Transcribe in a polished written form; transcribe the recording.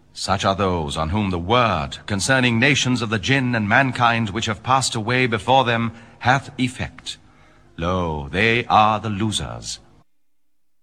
Such are those on whom the word concerning nations of the jinn and mankind which have passed away before them hath effect. Lo, they are the losers.